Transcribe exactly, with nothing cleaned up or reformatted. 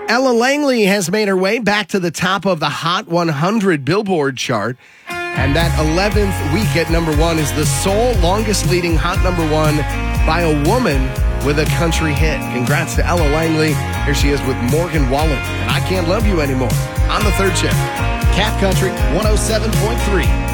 Ella Langley has made her way back to the top of the Hot one hundred Billboard chart. And that eleventh week at number one is the sole longest leading hot number one by a woman with a country hit. Congrats to Ella Langley. Here she is with Morgan Wallen and I Can't Love You Anymore on the third shift. Cat Country one oh seven point three.